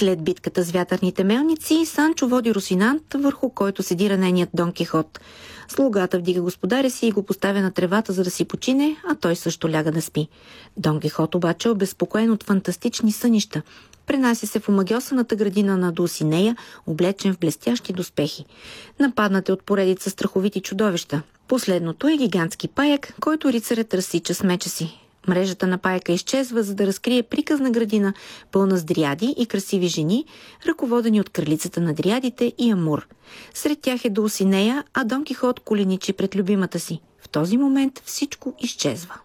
След битката с вятърните мелници, Санчо води Росинант, върху който седи раненият Дон Кихот. Слугата вдига господаря си и го поставя на тревата, за да си почине, а той също ляга да спи. Дон Кихот обаче е обезпокоен от фантастични сънища. Пренася се в омагьосаната градина на Дулсинея, облечен в блестящи доспехи. Нападнат е от поредица страховити чудовища. Последното е гигантски паяк, който рицарят разсича с меча си. Мрежата на паяка изчезва, за да разкрие приказна градина, пълна с дриади и красиви жени, ръководени от кралицата на дриадите и Амур. Сред тях е Дулсинея, а Дон Кихот коленичи пред любимата си. В този момент всичко изчезва.